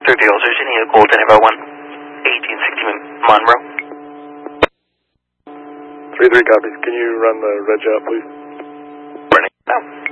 30 Ulcers, you need a call Denver 1, 1860 Monroe. 3-3 copies. Can you run the reg out, please? Running now.